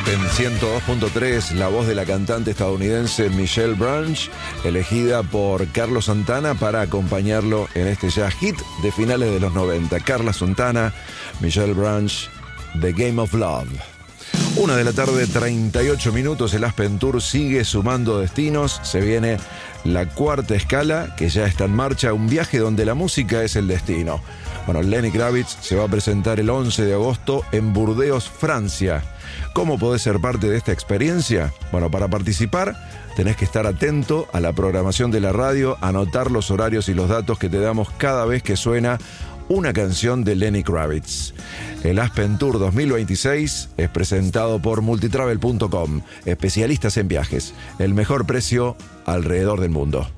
Aspen 102.3, la voz de la cantante estadounidense Michelle Branch, elegida por Carlos Santana para acompañarlo en este ya hit de finales de los 90. Carlos Santana, Michelle Branch, The Game of Love. 1:38 p.m, el Aspen Tour sigue sumando destinos. Se viene la cuarta escala, que ya está en marcha, un viaje donde la música es el destino. Bueno, Lenny Kravitz se va a presentar el 11 de agosto en Burdeos, Francia. ¿Cómo podés ser parte de esta experiencia? Bueno, para participar tenés que estar atento a la programación de la radio, anotar los horarios y los datos que te damos cada vez que suena una canción de Lenny Kravitz. El Aspen Tour 2026 es presentado por multitravel.com, especialistas en viajes, el mejor precio alrededor del mundo.